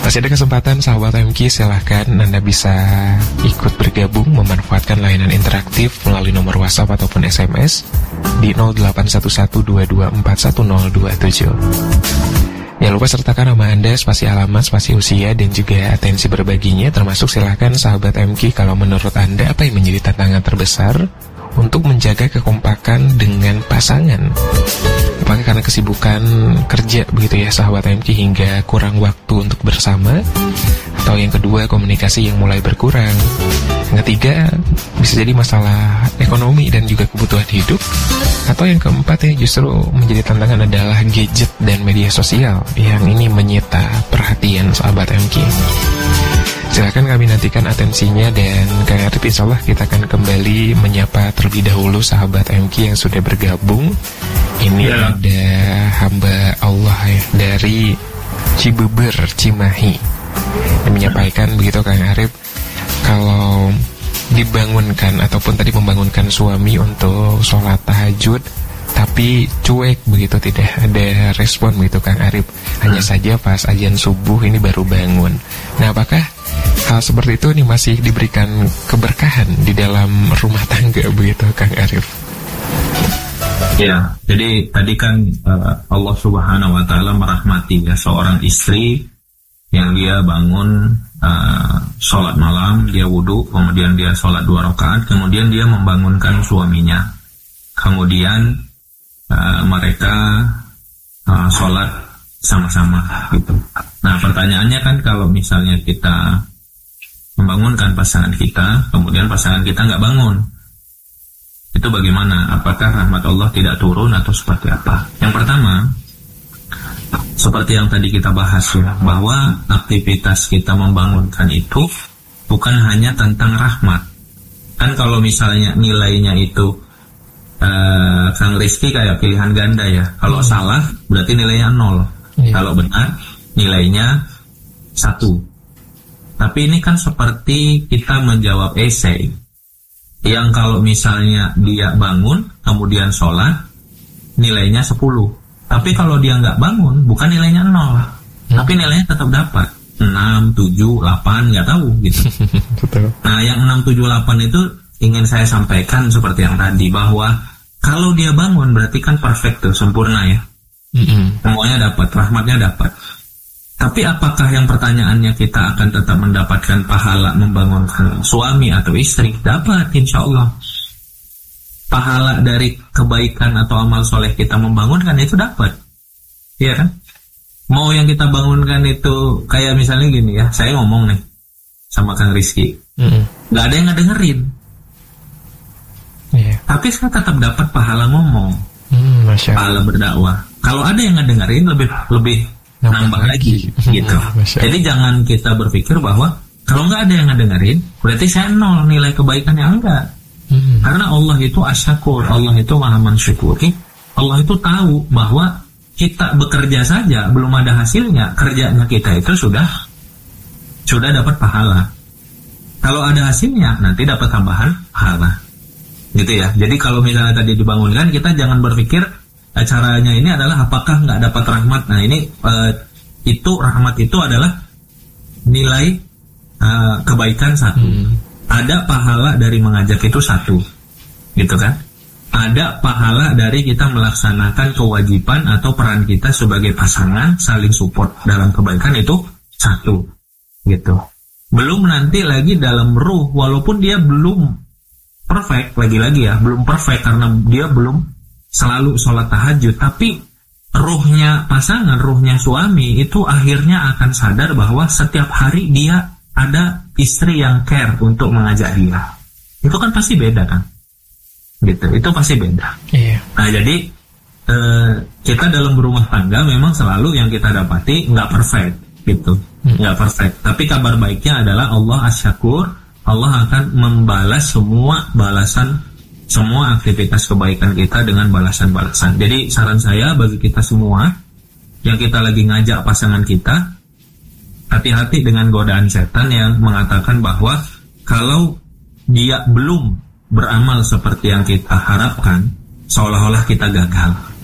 Masih ada kesempatan sahabat MQ, silahkan Anda bisa ikut bergabung memanfaatkan layanan interaktif melalui nomor WhatsApp ataupun SMS di 081122411027. Jangan lupa sertakan nama Anda, spasi alamat, spasi usia, dan juga atensi berbaginya. Termasuk silahkan sahabat MQ, kalau menurut Anda apa yang menjadi tantangan terbesar untuk menjaga kekompakan dengan pasangan? Apakah karena kesibukan kerja begitu ya sahabat MQ hingga kurang waktu untuk bersama? Atau yang kedua, komunikasi yang mulai berkurang? Yang ketiga, bisa jadi masalah ekonomi dan juga kebutuhan hidup? Atau yang keempat ya, justru menjadi tantangan adalah gadget dan media sosial yang ini menyita perhatian sahabat MQ. Silakan kami nantikan atensinya, dan Kang Arif insyaallah kita akan kembali menyapa terlebih dahulu sahabat MQ yang sudah bergabung. Ini ada hamba Allah ya, dari Cibeber, Cimahi, yang menyampaikan begitu Kang Arif, kalau dibangunkan ataupun tadi membangunkan suami untuk sholat tahajud tapi cuek begitu, tidak ada respon begitu Kang Arif, hanya saja pas azan subuh ini baru bangun. Nah, apakah hal seperti itu nih masih diberikan keberkahan di dalam rumah tangga begitu Kang Arif? Ya, jadi tadi kan Allah Subhanahu wa Ta'ala merahmati ya seorang istri yang dia bangun sholat malam, dia wudhu, kemudian dia sholat 2 rakaat, kemudian dia membangunkan suaminya, kemudian mereka sholat sama-sama gitu. Nah, pertanyaannya kan kalau misalnya kita membangunkan pasangan kita, kemudian pasangan kita nggak bangun, itu bagaimana? Apakah rahmat Allah tidak turun atau seperti apa? Yang pertama, seperti yang tadi kita bahas ya, bahwa aktivitas kita membangunkan itu bukan hanya tentang rahmat. Kan kalau misalnya nilainya itu Kang Rizky kayak pilihan ganda ya. Kalau salah berarti nilainya 0. Kalau benar nilainya 1. Tapi ini kan seperti kita menjawab esai, yang kalau misalnya dia bangun kemudian sholat nilainya 10. Tapi kalau dia nggak bangun, bukan nilainya 0, tapi nilainya tetap dapat 6, 7, 8, nggak tahu gitu. Nah, yang 6, 7, 8 itu ingin saya sampaikan seperti yang tadi, bahwa kalau dia bangun berarti kan perfect tuh, sempurna ya. Semuanya dapat, rahmatnya dapat. Tapi apakah yang pertanyaannya kita akan tetap mendapatkan pahala membangunkan suami atau istri? Dapat, insya Allah. Pahala dari kebaikan atau amal soleh kita membangunkan itu dapat, iya kan? Mau yang kita bangunkan itu kayak misalnya gini ya, saya ngomong nih sama Kang Rizky, nggak ada yang ngedengerin, tapi saya tetap dapat pahala ngomong, pahala berdakwah. Kalau ada yang ngedengerin lebih nambah lagi gitu. Jadi jangan kita berpikir bahwa kalau nggak ada yang ngedengerin berarti saya 0 nilai kebaikannya, enggak. Karena Allah itu asyakur, Allah itu maha mensyukuri, Allah itu tahu bahwa kita bekerja saja belum ada hasilnya, kerjanya kita itu sudah dapat pahala. Kalau ada hasilnya nanti dapat tambahan pahala, gitu ya. Jadi kalau misalnya tadi dibangunkan, kita jangan berpikir caranya ini adalah apakah nggak dapat rahmat. Nah ini itu rahmat itu adalah nilai kebaikan 1. Ada pahala dari mengajak itu 1, gitu kan? Ada pahala dari kita melaksanakan kewajiban atau peran kita sebagai pasangan, saling support dalam kebaikan itu 1, gitu. Belum nanti lagi dalam ruh, walaupun dia belum perfect, lagi-lagi ya, belum perfect karena dia belum selalu sholat tahajud, tapi ruhnya pasangan, ruhnya suami itu akhirnya akan sadar bahwa setiap hari dia ada istri yang care untuk mengajak dia. Itu kan pasti beda kan, gitu. Itu pasti beda. Nah jadi kita dalam berumah tangga memang selalu yang kita dapati nggak perfect, gitu, nggak perfect. Tapi kabar baiknya adalah Allah asyakur, Allah akan membalas semua aktivitas kebaikan kita dengan balasan-balasan. Jadi saran saya bagi kita semua yang kita lagi ngajak pasangan kita, hati-hati dengan godaan setan yang mengatakan bahwa kalau dia belum beramal seperti yang kita harapkan, seolah-olah kita gagal.